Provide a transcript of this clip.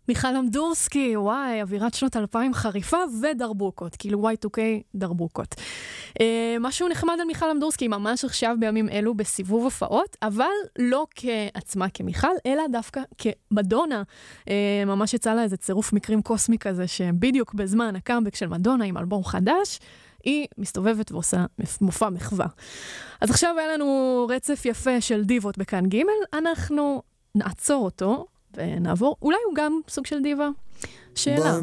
מיכל אמדורסקי, וואי, אווירת שנות 2000 חריפה ודרבוקות, כאילו Y2K דרבוקות. משהו נחמד על מיכל אמדורסקי, ממש עכשיו בימים אלו בסיבוב הופעות, אבל לא כעצמה כמיכל, אלא דווקא כמדונה. ממש יצא לה איזה צירוף מקרים קוסמי כזה, שבדיוק בזמן הקאמבק של מדונה עם אלבום חדש, היא מסתובבת ועושה מופע מחווה. אז עכשיו היה לנו רצף יפה של דיבות בכאן ג', אנחנו נעצור אותו, ונעבור, אולי הוא גם סוג של דיבה. שאלה.